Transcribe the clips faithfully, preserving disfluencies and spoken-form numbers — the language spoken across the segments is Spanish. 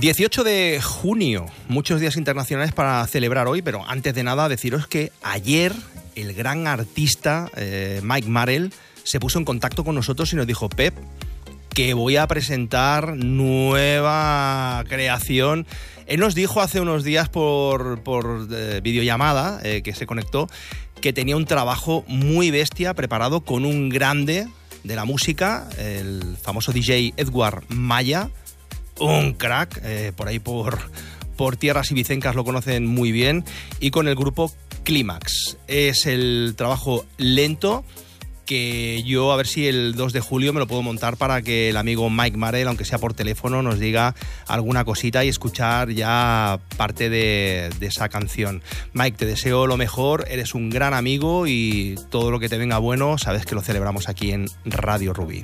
dieciocho de junio, muchos días internacionales para celebrar hoy, pero antes de nada deciros que ayer el gran artista eh, Mike Marell se puso en contacto con nosotros y nos dijo: Pep, que voy a presentar nueva creación. Él nos dijo hace unos días por, por eh, videollamada, eh, que se conectó, que tenía un trabajo muy bestia preparado con un grande de la música, el famoso D J Edward Maya, un crack, eh, por ahí por, por tierras ibicencas lo conocen muy bien, y con el grupo Clímax. Es el trabajo lento que yo a ver si el dos de julio me lo puedo montar para que el amigo Mike Marell, aunque sea por teléfono, nos diga alguna cosita y escuchar ya parte de, de esa canción. Mike, te deseo lo mejor, eres un gran amigo y todo lo que te venga bueno, sabes que lo celebramos aquí en Radio Rubí.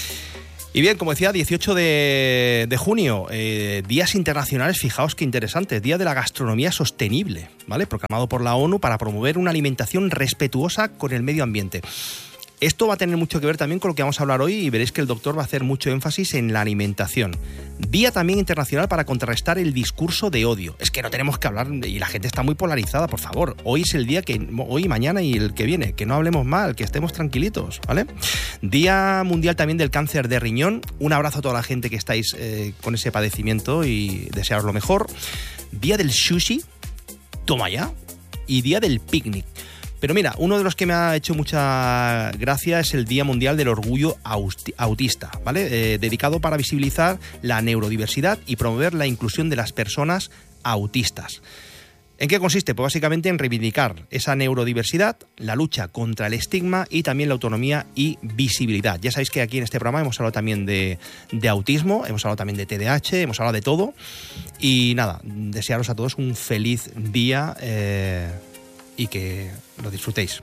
Y bien, como decía, dieciocho de, de junio, eh, días internacionales, fijaos qué interesante, Día de la Gastronomía Sostenible, ¿vale? Proclamado por la ONU para promover una alimentación respetuosa con el medio ambiente. Esto va a tener mucho que ver también con lo que vamos a hablar hoy y veréis que el doctor va a hacer mucho énfasis en la alimentación. Día también internacional para contrarrestar el discurso de odio. Es que no tenemos que hablar y la gente está muy polarizada, por favor. Hoy es el día que, hoy, mañana y el que viene, que no hablemos mal, que estemos tranquilitos, ¿vale? Día mundial también del cáncer de riñón. Un abrazo a toda la gente que estáis eh, con ese padecimiento y desearos lo mejor. Día del sushi, toma ya. Y día del picnic. Pero mira, uno de los que me ha hecho mucha gracia es el Día Mundial del Orgullo Autista, ¿vale? Eh, dedicado para visibilizar la neurodiversidad y promover la inclusión de las personas autistas. ¿En qué consiste? Pues básicamente en reivindicar esa neurodiversidad, la lucha contra el estigma y también la autonomía y visibilidad. Ya sabéis que aquí en este programa hemos hablado también de, de autismo, hemos hablado también de T D A H, hemos hablado de todo. Y nada, desearos a todos un feliz día eh, y que lo disfrutéis.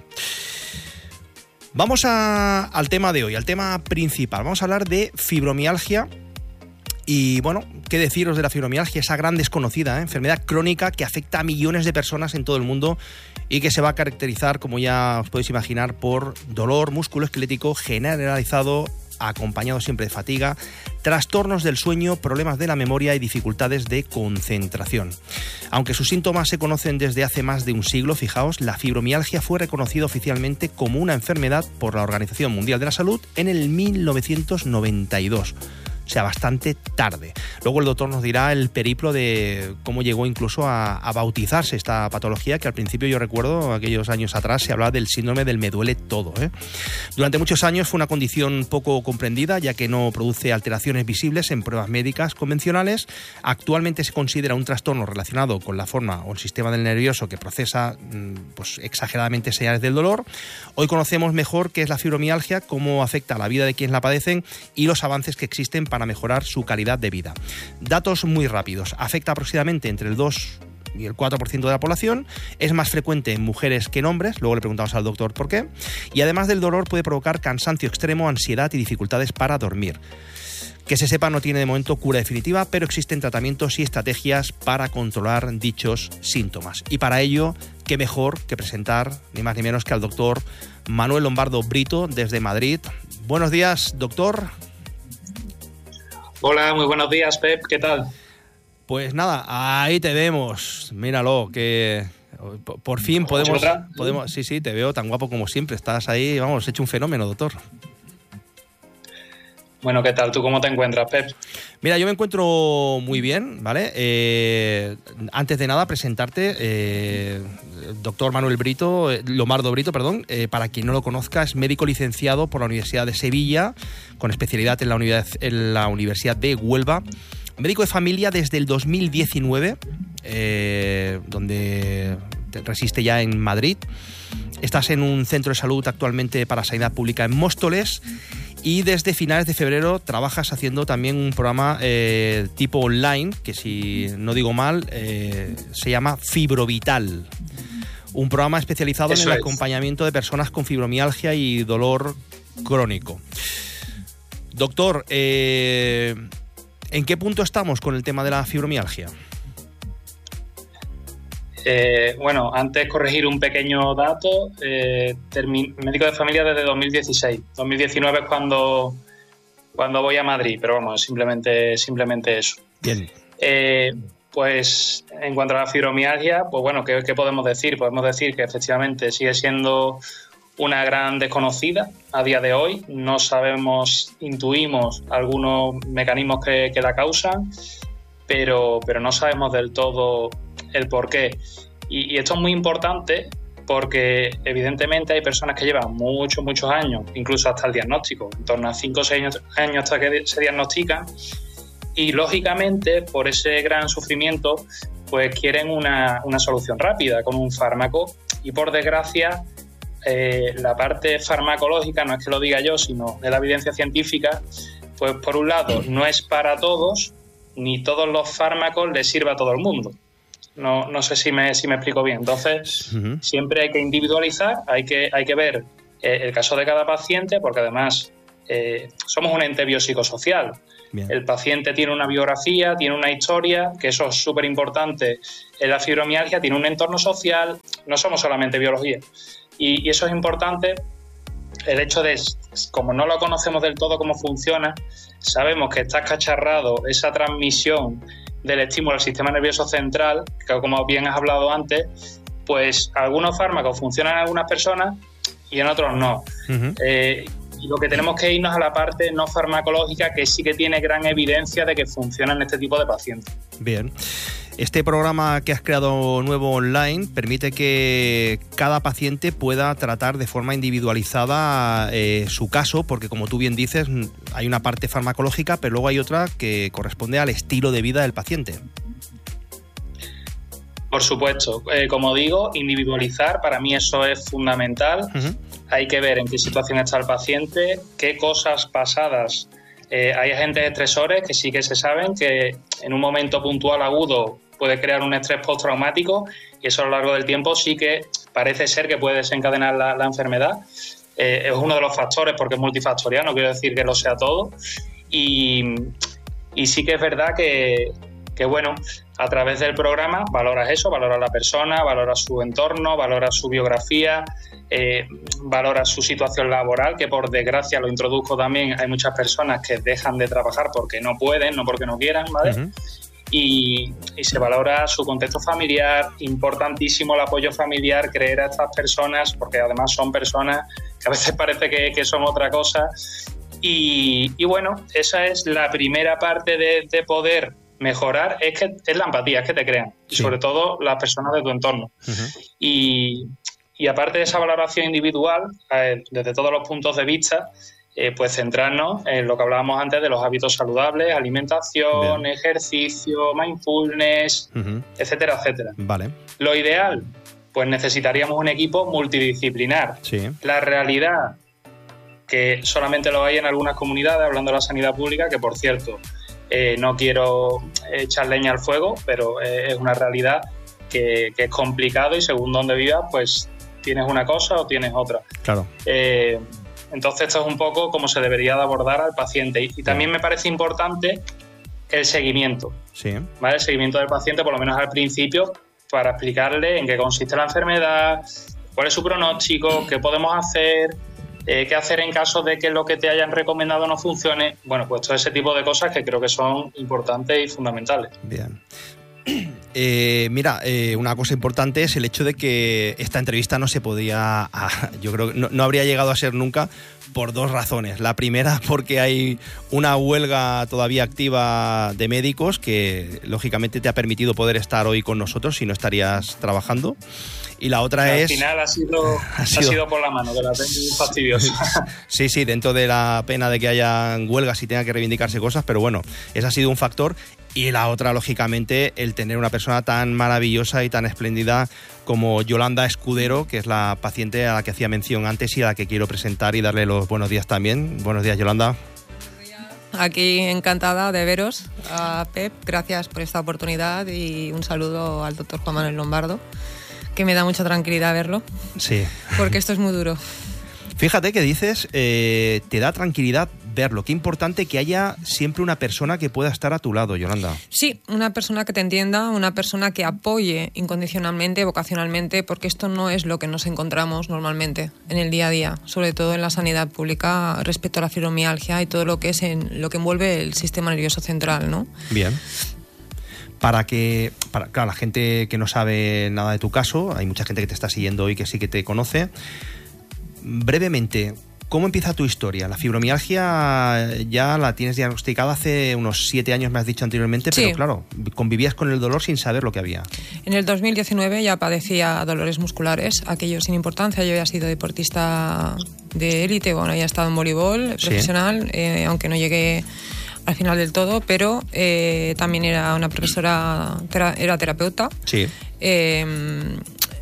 Vamos a, al tema de hoy, al tema principal. Vamos a hablar de fibromialgia. Y bueno, ¿qué deciros de la fibromialgia? Esa gran desconocida, ¿eh? enfermedad crónica que afecta a millones de personas en todo el mundo y que se va a caracterizar, como ya os podéis imaginar, por dolor musculoesquelético generalizado, acompañado siempre de fatiga, trastornos del sueño, problemas de la memoria y dificultades de concentración. Aunque sus síntomas se conocen desde hace más de un siglo, fijaos, la fibromialgia fue reconocida oficialmente como una enfermedad por la Organización Mundial de la Salud en el mil novecientos noventa y dos. O sea, bastante tarde. Luego el doctor nos dirá el periplo de cómo llegó incluso a, a bautizarse esta patología, que al principio yo recuerdo, aquellos años atrás, se hablaba del síndrome del me duele todo, ¿eh? Durante muchos años fue una condición poco comprendida, ya que no produce alteraciones visibles en pruebas médicas convencionales. Actualmente se considera un trastorno relacionado con la forma o el sistema del nervioso que procesa pues, exageradamente señales del dolor. Hoy conocemos mejor qué es la fibromialgia, cómo afecta a la vida de quienes la padecen y los avances que existen para mejorar su calidad de vida. Datos muy rápidos. Afecta aproximadamente entre el dos y el cuatro por ciento de la población. Es más frecuente en mujeres que en hombres. Luego le preguntamos al doctor por qué. Y además del dolor puede provocar cansancio extremo, ansiedad y dificultades para dormir. Que se sepa, no tiene de momento cura definitiva, pero existen tratamientos y estrategias para controlar dichos síntomas. Y para ello, qué mejor que presentar ni más ni menos que al doctor Manuel Lombardo Brito desde Madrid. Buenos días, doctor. Hola, muy buenos días, Pep, ¿qué tal? Pues nada, ahí te vemos, míralo, que por fin podemos, podemos... Sí, sí, te veo tan guapo como siempre, estás ahí, vamos, hecho un fenómeno, doctor. Bueno, ¿qué tal? ¿Tú cómo te encuentras, Pep? Mira, yo me encuentro muy bien, ¿vale? Eh, antes de nada, presentarte, eh, doctor Manuel Brito, eh, Lombardo Brito, perdón, eh, para quien no lo conozca, es médico licenciado por la Universidad de Sevilla, con especialidad en la, unidad, en la Universidad de Huelva, médico de familia desde el dos mil diecinueve, eh, donde resiste ya en Madrid. Estás en un centro de salud actualmente para sanidad pública en Móstoles. Y desde finales de febrero trabajas haciendo también un programa eh, tipo online, que si no digo mal, eh, se llama Fibrovital. Un programa especializado Eso en el es. acompañamiento de personas con fibromialgia y dolor crónico. Doctor, eh, ¿en qué punto estamos con el tema de la fibromialgia? Eh, bueno, antes corregir un pequeño dato, eh, termi- médico de familia desde dos mil dieciséis. dos mil diecinueve es cuando, cuando voy a Madrid, pero vamos, simplemente, simplemente eso. Bien. Eh, pues en cuanto a la fibromialgia, pues bueno, ¿qué, qué podemos decir? Podemos decir que efectivamente sigue siendo una gran desconocida a día de hoy. No sabemos, intuimos algunos mecanismos que, que la causan, pero, pero no sabemos del todo el porqué. Y, y esto es muy importante porque evidentemente hay personas que llevan muchos, muchos años, incluso hasta el diagnóstico, en torno a cinco o seis años hasta que se diagnostican, y lógicamente por ese gran sufrimiento pues quieren una, una solución rápida con un fármaco, y por desgracia eh, la parte farmacológica, no es que lo diga yo, sino de la evidencia científica, pues por un lado no es para todos, ni todos los fármacos les sirve a todo el mundo. No, no sé si me, si me explico bien. Entonces, uh-huh. siempre hay que individualizar, hay que, hay que ver eh, el caso de cada paciente, porque además eh, somos un ente biopsicosocial. Bien. El paciente tiene una biografía, tiene una historia, que eso es súper importante en la fibromialgia, tiene un entorno social, no somos solamente biología. Y, y eso es importante, el hecho de, como no lo conocemos del todo cómo funciona, sabemos que está escacharrado esa transmisión del estímulo al sistema nervioso central, que como bien has hablado antes, pues algunos fármacos funcionan en algunas personas y en otros no. Uh-huh. Eh, y lo que tenemos que irnos a la parte no farmacológica, que sí que tiene gran evidencia de que funciona en este tipo de pacientes. Bien. Este programa que has creado nuevo online permite que cada paciente pueda tratar de forma individualizada eh, su caso, porque como tú bien dices, hay una parte farmacológica, pero luego hay otra que corresponde al estilo de vida del paciente. Por supuesto. Eh, como digo, individualizar, para mí eso es fundamental. Uh-huh. Hay que ver en qué situación está el paciente, qué cosas pasadas. Eh, hay agentes estresores que sí que se saben que en un momento puntual agudo puede crear un estrés postraumático, y eso a lo largo del tiempo sí que parece ser que puede desencadenar la, la enfermedad. Eh, es uno de los factores, porque es multifactorial, no quiero decir que lo sea todo. Y, y sí que es verdad que, que, bueno, a través del programa valoras eso, valoras la persona, valoras su entorno, valoras su biografía, eh, valoras su situación laboral, que por desgracia, lo introduzco también, hay muchas personas que dejan de trabajar porque no pueden, no porque no quieran, ¿vale? Uh-huh. Y, y se valora su contexto familiar, importantísimo el apoyo familiar, creer a estas personas, porque además son personas que a veces parece que, que son otra cosa. Y, y bueno, esa es la primera parte de, de poder mejorar, es que es la empatía, es que te crean, sí. Y sobre todo las personas de tu entorno. Uh-huh. Y, y aparte de esa valoración individual, eh, desde todos los puntos de vista, Eh, pues centrarnos en lo que hablábamos antes de los hábitos saludables, alimentación, Bien. ejercicio, mindfulness, uh-huh. etcétera, etcétera. Vale. Lo ideal, pues necesitaríamos un equipo multidisciplinar. Sí. La realidad, que solamente lo hay en algunas comunidades, hablando de la sanidad pública, que por cierto, eh, no quiero echar leña al fuego, pero eh, es una realidad que, que es complicado, y según donde vivas, pues tienes una cosa o tienes otra. Claro. Eh, Entonces esto es un poco como se debería de abordar al paciente. Y, y también me parece importante el seguimiento. Sí. ¿Vale? El seguimiento del paciente, por lo menos al principio, para explicarle en qué consiste la enfermedad, cuál es su pronóstico, qué podemos hacer, eh, qué hacer en caso de que lo que te hayan recomendado no funcione. Bueno, pues todo ese tipo de cosas que creo que son importantes y fundamentales. Bien. Eh, mira, eh, una cosa importante es el hecho de que esta entrevista no se podía, ah, yo creo que no, no habría llegado a ser nunca, por dos razones. La primera, porque hay una huelga todavía activa de médicos que lógicamente te ha permitido poder estar hoy con nosotros, si no estarías trabajando. Y la otra Al es... Al final ha sido, ha, sido... ha sido por la mano, de la pena fastidiosa. Sí, sí, dentro de la pena de que hayan huelgas y tengan que reivindicarse cosas, pero bueno, ese ha sido un factor. Y la otra, lógicamente, el tener una persona tan maravillosa y tan espléndida como Yolanda Escudero, que es la paciente a la que hacía mención antes y a la que quiero presentar y darle los buenos días también. Buenos días, Yolanda. Aquí encantada de veros, a Pep. Gracias por esta oportunidad y un saludo al doctor Juan Manuel Lombardo, que me da mucha tranquilidad verlo. Sí. Porque esto es muy duro. Fíjate que dices, eh, te da tranquilidad verlo. Qué importante que haya siempre una persona que pueda estar a tu lado, Yolanda. Sí, una persona que te entienda, una persona que apoye incondicionalmente, vocacionalmente, porque esto no es lo que nos encontramos normalmente en el día a día, sobre todo en la sanidad pública respecto a la fibromialgia y todo lo que es en lo que envuelve el sistema nervioso central, ¿no? Bien. Para que, para, claro, la gente que no sabe nada de tu caso, hay mucha gente que te está siguiendo hoy que sí que te conoce. Brevemente, ¿cómo empieza tu historia? La fibromialgia ya la tienes diagnosticada hace unos siete años, me has dicho anteriormente, sí. Pero claro, convivías con el dolor sin saber lo que había. En el dos mil diecinueve ya padecía dolores musculares, aquello sin importancia. Yo había sido deportista de élite, bueno, había estado en voleibol profesional, sí. eh, aunque no llegué al final del todo, pero eh, también era una profesora, tera, era terapeuta. Sí. Eh,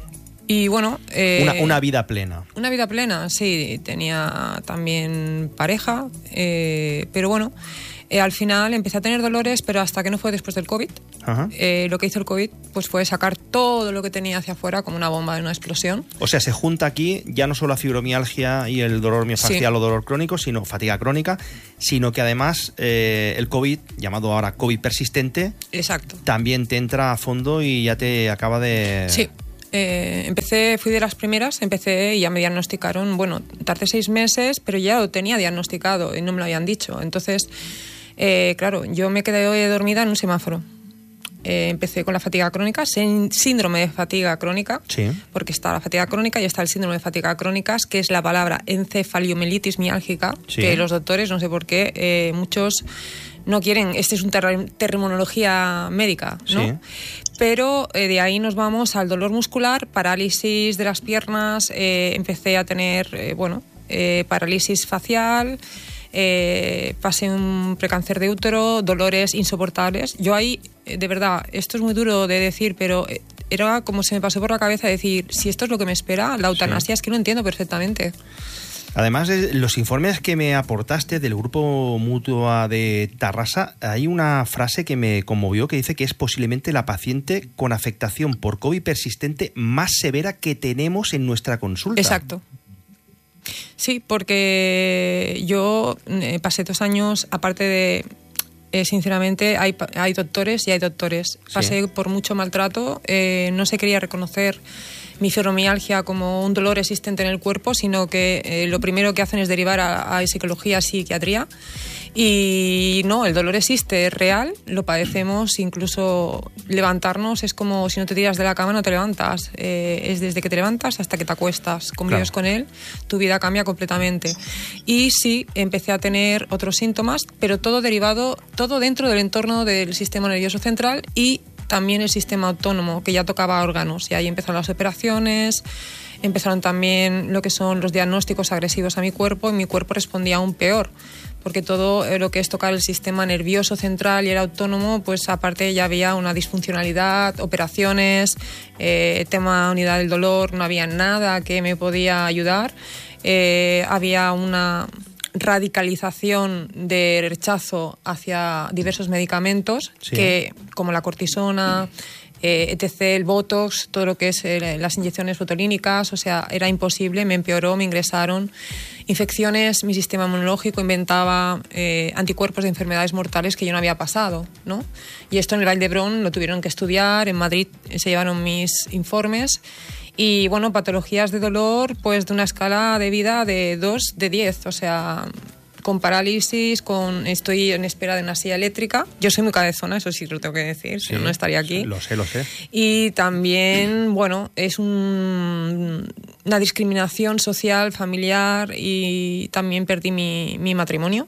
Y bueno... Eh, una, una vida plena. Una vida plena, sí. Tenía también pareja, eh, pero bueno, eh, al final empecé a tener dolores, pero hasta que no fue después del COVID. Ajá. Eh, lo que hizo el COVID pues fue sacar todo lo que tenía hacia afuera como una bomba de una explosión. O sea, se junta aquí ya no solo la fibromialgia y el dolor miofascial, sí, o dolor crónico, sino fatiga crónica, sino que además eh, el COVID, llamado ahora COVID persistente, exacto, también te entra a fondo y ya te acaba de... Sí. Eh, empecé, fui de las primeras, empecé y ya me diagnosticaron, bueno, tardé seis meses, pero ya lo tenía diagnosticado y no me lo habían dicho. Entonces, eh, claro, yo me quedé dormida en un semáforo. Eh, empecé con la fatiga crónica, síndrome de fatiga crónica, sí, porque está la fatiga crónica y está el síndrome de fatiga crónica, que es la palabra encefaliomelitis miálgica, sí, que los doctores, no sé por qué, eh, muchos no quieren, este es un ter- terminología médica, ¿no? Sí. Pero eh, de ahí nos vamos al dolor muscular, parálisis de las piernas, eh, empecé a tener, eh, bueno, eh, parálisis facial, eh, pasé un precáncer de útero, dolores insoportables. Yo ahí, eh, de verdad, esto es muy duro de decir, pero eh, era como se me pasó por la cabeza decir, si esto es lo que me espera, la eutanasia, sí, es que lo entiendo perfectamente. Además, los informes que me aportaste del Grupo Mutua de Tarrasa, hay una frase que me conmovió que dice que es posiblemente la paciente con afectación por COVID persistente más severa que tenemos en nuestra consulta. Exacto. Sí, porque yo eh, pasé dos años, aparte de... Eh, sinceramente, hay, hay doctores y hay doctores. Pasé sí. por mucho maltrato, eh, no se quería reconocer mi fibromialgia como un dolor existente en el cuerpo, sino que eh, lo primero que hacen es derivar a, a psicología, psiquiatría. Y no, el dolor existe, es real, lo padecemos, incluso levantarnos es como si no te tiras de la cama no te levantas, eh, es desde que te levantas hasta que te acuestas, convives claro. con él, tu vida cambia completamente. Y sí, empecé a tener otros síntomas, pero todo derivado, todo dentro del entorno del sistema nervioso central y también el sistema autónomo, que ya tocaba órganos, y ahí empezaron las operaciones, empezaron también lo que son los diagnósticos agresivos a mi cuerpo, y mi cuerpo respondía aún peor, porque todo lo que es tocar el sistema nervioso central y el autónomo, pues aparte ya había una disfuncionalidad, operaciones, eh, tema unidad del dolor, no había nada que me podía ayudar, eh, había una radicalización de rechazo hacia diversos medicamentos, sí, que como la cortisona, eh, etcétera, el Botox, todo lo que es eh, las inyecciones botulínicas, o sea, era imposible, me empeoró, me ingresaron infecciones, mi sistema inmunológico inventaba eh, anticuerpos de enfermedades mortales que yo no había pasado, ¿no? Y esto en el Vall d'Hebron lo tuvieron que estudiar, en Madrid se llevaron mis informes. Y bueno, patologías de dolor, pues de una escala de vida de dos de diez, o sea, con parálisis, con estoy en espera de una silla eléctrica. Yo soy muy cabezona, eso sí lo tengo que decir, sí, si no, no estaría aquí. Lo sé, lo sé. Y también, bueno, es un, una discriminación social, familiar, y también perdí mi, mi matrimonio.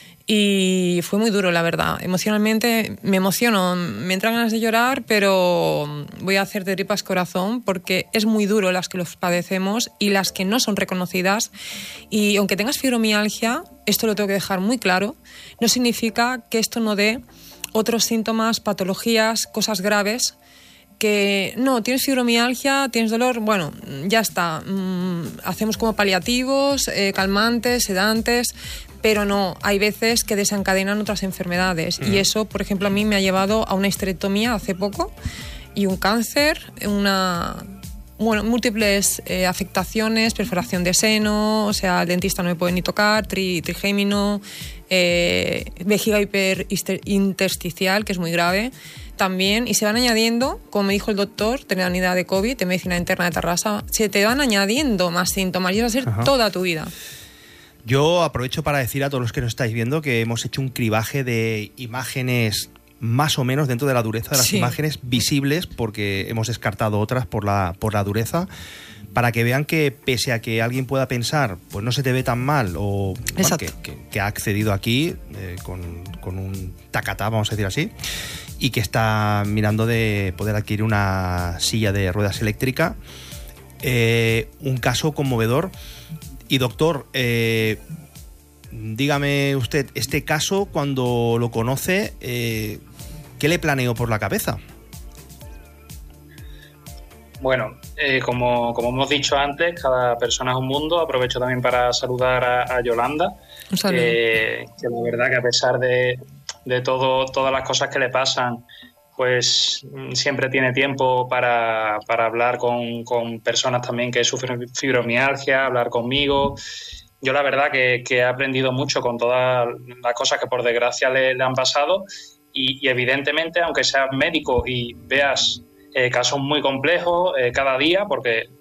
Y fue muy duro, la verdad. Emocionalmente me emociono, me entran ganas de llorar, pero voy a hacer de tripas corazón porque es muy duro las que los padecemos y las que no son reconocidas. Y aunque tengas fibromialgia, esto lo tengo que dejar muy claro, no significa que esto no dé otros síntomas, patologías, cosas graves. Que no, tienes fibromialgia, tienes dolor, bueno, ya está. Mm, hacemos como paliativos, eh, calmantes, sedantes, pero no, hay veces que desencadenan otras enfermedades. Mm. Y eso, por ejemplo, a mí me ha llevado a una histerectomía hace poco y un cáncer, una... Bueno, múltiples eh, afectaciones, perforación de seno, o sea, el dentista no me puede ni tocar, tri, trigémino, eh, vejiga hiperintersticial, que es muy grave también, y se van añadiendo, como me dijo el doctor de la unidad de COVID, de medicina interna de Tarrasa, se te van añadiendo más síntomas y eso va a ser Ajá. toda tu vida. Yo aprovecho para decir a todos los que nos estáis viendo que hemos hecho un cribaje de imágenes más o menos dentro de la dureza de las sí. imágenes visibles, porque hemos descartado otras por la, por la dureza, para que vean que pese a que alguien pueda pensar, pues no se te ve tan mal, o bueno, que, que, que ha accedido aquí eh, con, con un tacatá, vamos a decir así, y que está mirando de poder adquirir una silla de ruedas eléctrica. Eh, un caso conmovedor. Y doctor, eh, dígame usted, este caso, cuando lo conoce, eh, ¿qué le planeó por la cabeza? Bueno, eh, como, como hemos dicho antes, cada persona es un mundo. Aprovecho también para saludar a, a Yolanda, un saludo. Eh, que la verdad que a pesar de, de todo, todas las cosas que le pasan, pues siempre tiene tiempo para, para hablar con, con personas también que sufren fibromialgia, hablar conmigo. Yo la verdad que, que he aprendido mucho con todas las cosas que por desgracia le, le han pasado y, y evidentemente, aunque seas médico y veas eh, casos muy complejos eh, cada día, porque